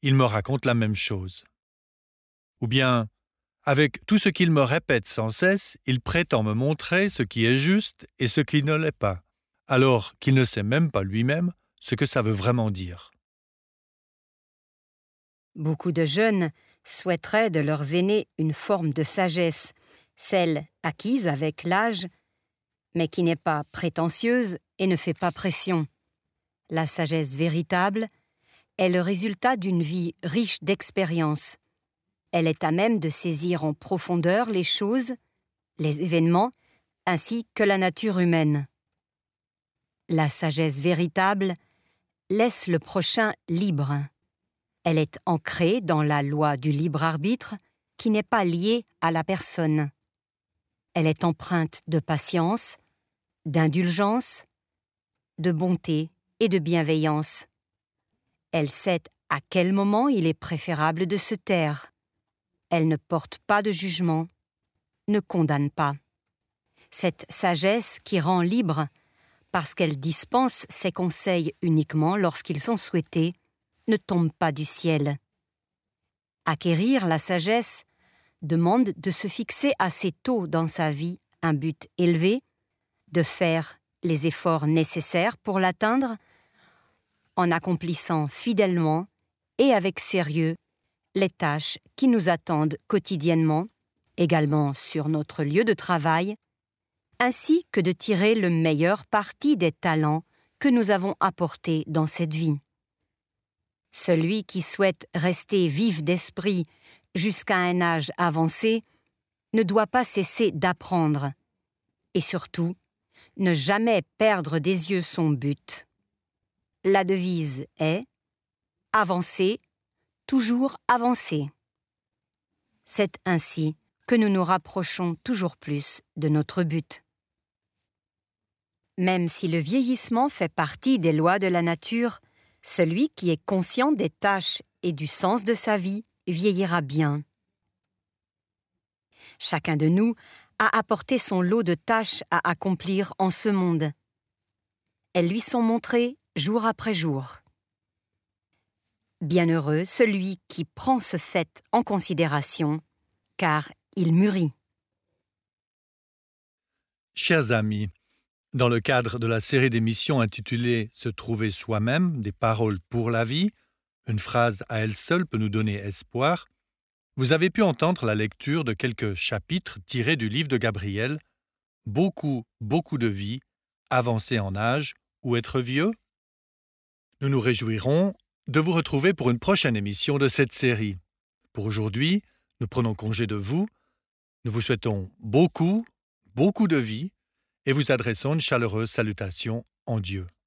il me raconte la même chose. Ou bien, avec tout ce qu'il me répète sans cesse, il prétend me montrer ce qui est juste et ce qui ne l'est pas, alors qu'il ne sait même pas lui-même ce que ça veut vraiment dire. Beaucoup de jeunes souhaiteraient de leurs aînés une forme de sagesse, celle acquise avec l'âge, mais qui n'est pas prétentieuse et ne fait pas pression. La sagesse véritable est le résultat d'une vie riche d'expériences. Elle est à même de saisir en profondeur les choses, les événements, ainsi que la nature humaine. La sagesse véritable laisse le prochain libre. Elle est ancrée dans la loi du libre arbitre qui n'est pas liée à la personne. Elle est empreinte de patience, d'indulgence, de bonté et de bienveillance. Elle sait à quel moment il est préférable de se taire. Elle ne porte pas de jugement, ne condamne pas. Cette sagesse qui rend libre, parce qu'elle dispense ses conseils uniquement lorsqu'ils sont souhaités, ne tombe pas du ciel. Acquérir la sagesse demande de se fixer assez tôt dans sa vie un but élevé, de faire les efforts nécessaires pour l'atteindre, en accomplissant fidèlement et avec sérieux les tâches qui nous attendent quotidiennement, également sur notre lieu de travail, ainsi que de tirer le meilleur parti des talents que nous avons apportés dans cette vie. Celui qui souhaite rester vif d'esprit jusqu'à un âge avancé ne doit pas cesser d'apprendre et surtout ne jamais perdre des yeux son but. La devise est « avancer, toujours avancer ». C'est ainsi que nous nous rapprochons toujours plus de notre but. Même si le vieillissement fait partie des lois de la nature, celui qui est conscient des tâches et du sens de sa vie vieillira bien. Chacun de nous a apporté son lot de tâches à accomplir en ce monde. Elles lui sont montrées jour après jour. Bienheureux celui qui prend ce fait en considération, car il mûrit. Chers amis, dans le cadre de la série d'émissions intitulée « Se trouver soi-même, des paroles pour la vie », une phrase à elle seule peut nous donner espoir, vous avez pu entendre la lecture de quelques chapitres tirés du livre de Gabriel « Beaucoup, beaucoup de vie, avancer en âge ou être vieux ». Nous nous réjouirons de vous retrouver pour une prochaine émission de cette série. Pour aujourd'hui, nous prenons congé de vous. Nous vous souhaitons beaucoup, beaucoup de vie et vous adressons une chaleureuse salutation en Dieu.